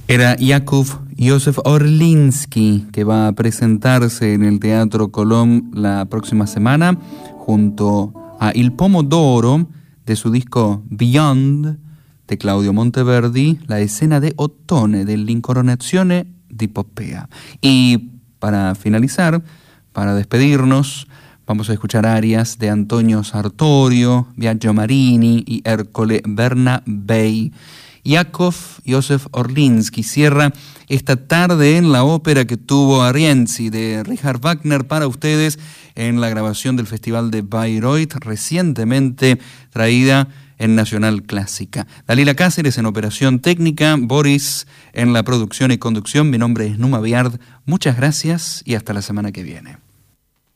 Era Jakub Józef Orlinsky, que va a presentarse en el Teatro Colón la próxima semana junto a Il Pomodoro de su disco Beyond de Claudio Monteverdi, la escena de Ottone dell'Incoronazione di Poppea. Y para finalizar, para despedirnos, vamos a escuchar arias de Antonio Sartorio, Biagio Marini y Ercole Bernabei. Jakub Józef Orlinsky cierra esta tarde en la ópera que tuvo a Rienzi de Richard Wagner para ustedes en la grabación del Festival de Bayreuth, recientemente traída en Nacional Clásica. Dalila Cáceres en operación técnica, Boris en la producción y conducción. Mi nombre es Numa Biard. Muchas gracias y hasta la semana que viene.